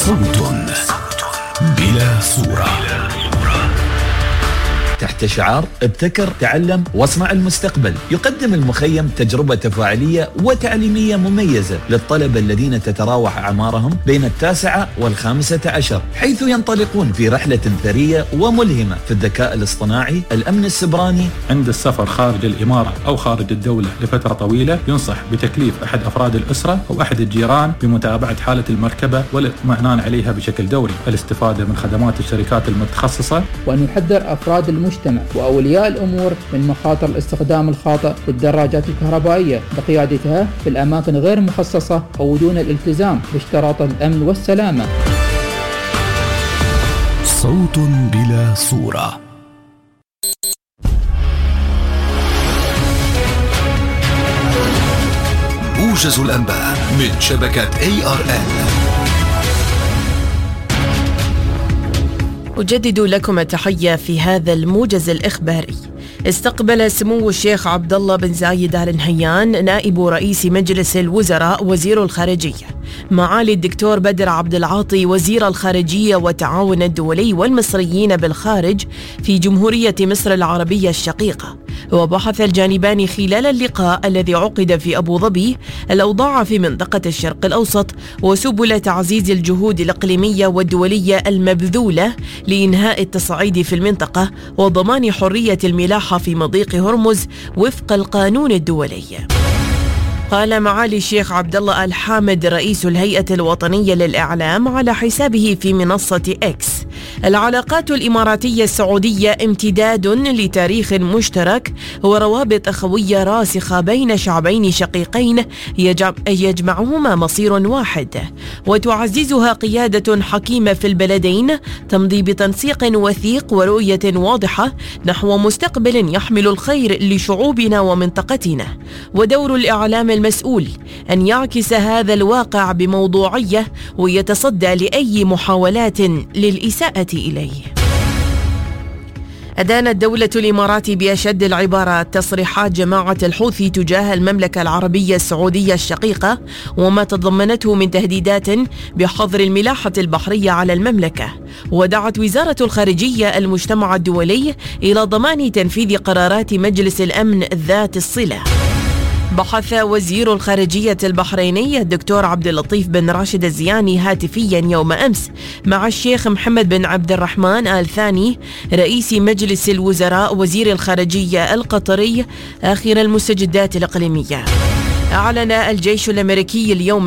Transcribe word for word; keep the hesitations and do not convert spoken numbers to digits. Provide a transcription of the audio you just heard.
صوت بلا صورة. تحت شعار ابتكر تعلم واصنع المستقبل، يقدم المخيم تجربة تفاعلية وتعليمية مميزة للطلبة الذين تتراوح أعمارهم بين التاسعة والخامسة عشر، حيث ينطلقون في رحلة ثرية وملهمة في الذكاء الاصطناعي، الأمن السبراني. عند السفر خارج الإمارة أو خارج الدولة لفترة طويلة ينصح بتكليف أحد أفراد الأسرة أو أحد الجيران بمتابعة حالة المركبة والاطمئنان عليها بشكل دوري، الاستفادة من خدمات الشركات المتخصصة، وأن يحذر أفراد المجتمع وأولياء الأمور من مخاطر الاستخدام الخاطئ للدراجات الكهربائية بقيادتها في الأماكن غير مخصصة أو دون الالتزام باشتراطات الأمن والسلامة. صوت بلا صورة. موجز الأنباء من شبكة إيه آر إل. أجدد لكم التحية في هذا الموجز الإخباري. استقبل سمو الشيخ عبد الله بن زايد آل نهيان نائب رئيس مجلس الوزراء وزير الخارجية معالي الدكتور بدر عبد العاطي وزير الخارجية والتعاون الدولي والمصريين بالخارج في جمهورية مصر العربية الشقيقة. وبحث الجانبان خلال اللقاء الذي عقد في أبو ظبي الأوضاع في منطقة الشرق الأوسط وسبل تعزيز الجهود الإقليمية والدولية المبذولة لإنهاء التصعيد في المنطقة وضمان حرية الملاحة في مضيق هرمز وفق القانون الدولي. قال معالي الشيخ عبد الله آل حامد رئيس الهيئة الوطنية للإعلام على حسابه في منصة إكس: العلاقات الإماراتية السعودية امتداد لتاريخ مشترك وروابط أخوية راسخة بين شعبين شقيقين يجمعهما مصير واحد، وتعززها قيادة حكيمة في البلدين تمضي بتنسيق وثيق ورؤية واضحة نحو مستقبل يحمل الخير لشعوبنا ومنطقتنا. ودور الإعلام المسؤول أن يعكس هذا الواقع بموضوعية ويتصدى لأي محاولات للإساءة إليه. أدانت دولة الإمارات بأشد العبارات تصريحات جماعة الحوثي تجاه المملكة العربية السعودية الشقيقة وما تضمنته من تهديدات بحظر الملاحة البحرية على المملكة. ودعت وزارة الخارجية المجتمع الدولي إلى ضمان تنفيذ قرارات مجلس الأمن ذات الصلة. بحث وزير الخارجية البحريني الدكتور عبد اللطيف بن راشد الزياني هاتفيا يوم أمس مع الشيخ محمد بن عبد الرحمن آل ثاني رئيس مجلس الوزراء وزير الخارجية القطري آخر المستجدات الإقليمية. أعلن الجيش الأمريكي اليوم